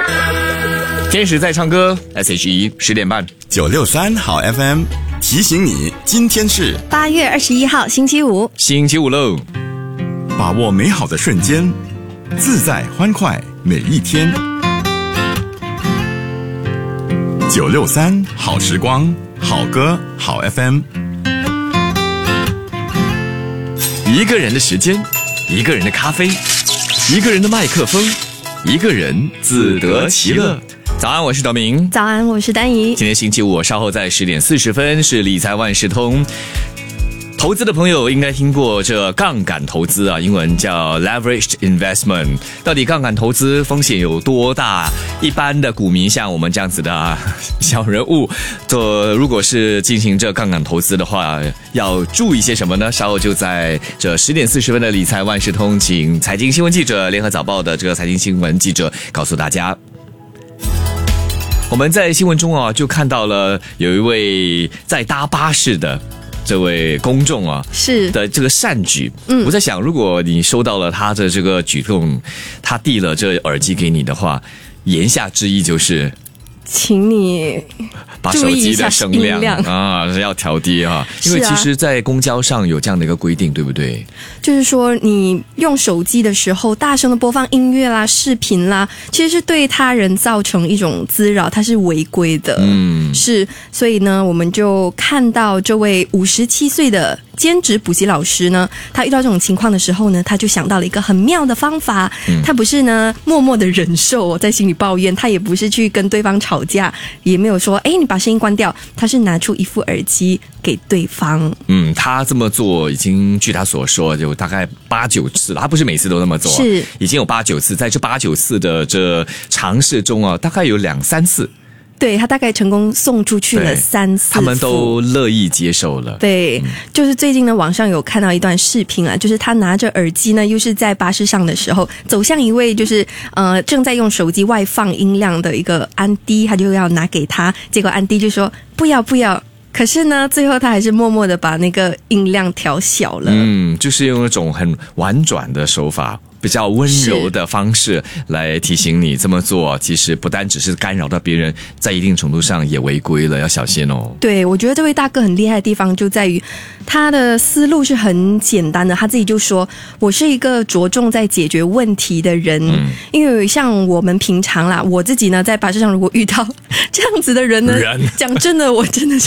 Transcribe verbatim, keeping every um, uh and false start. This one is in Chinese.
天使在唱歌 S H E 十点半九六三好 F M 提醒你，今天是八月二十一号星期五， 星期五喽。 把握美好的瞬间，自在欢快每一天。九六三好时光，好歌好 F M。 一个人的时间，一个人的咖啡，一个人的麦克风，一个人自得其乐。早安，我是德明。 早安，我是丹怡。 今天星期五，稍后在十点四十分是理财万事通。投资的朋友应该听过这杠杆投资啊，英文叫 leveraged investment。到底杠杆投资风险有多大？一般的股民像我们这样子的、啊、小人物，做如果是进行这杠杆投资的话，要注意些什么呢？稍后就在这十点四十分的理财万事通，请财经新闻记者、联合早报的这个财经新闻记者告诉大家。我们在新闻中啊，就看到了有一位在搭巴士的这位公众啊， 是的这个善举。嗯，我在想，如果你收到了他的这个举动，他递了这耳机给你的话，言下之意就是请你把手机的声量啊要调低啊，因为其实在公交上有这样的一个规定，对不对？ 就是说你用手机的时候大声的播放音乐啦、视频啦，其实是对他人造成一种滋扰，它是违规的。嗯，是，所以呢，我们就看到这位五十七岁的兼职补习老师呢，他遇到这种情况的时候呢，他就想到了一个很妙的方法。嗯、他不是呢默默的忍受，在心里抱怨，他也不是去跟对方吵架，也没有说哎你把声音关掉，他是拿出一副耳机给对方。 嗯，他这么做已经据他所说有大概八九次了，他不是每次都那么做， 是已经有八九次，在这八九次的这尝试中啊，大概有两三次。 对，他大概成功送出去了三四副， 他们都乐意接受了。 对、嗯、就是最近呢网上有看到一段视频啊，就是他拿着耳机呢，又是在巴士上的时候走向一位就是呃正在用手机外放音量的一个安迪，他就要拿给他，结果安迪就说不要不要，可是呢最后他还是默默的把那个音量调小了。 嗯，就是用一种很婉转的手法，比较温柔的方式来提醒你这么做其实不单只是干扰到别人，在一定程度上也违规了，要小心哦。 对，我觉得这位大哥很厉害的地方就在于他的思路是很简单的，他自己就说我是一个着重在解决问题的人、嗯、因为像我们平常啦，我自己呢在巴士上如果遇到这样子的人呢，讲真的我真的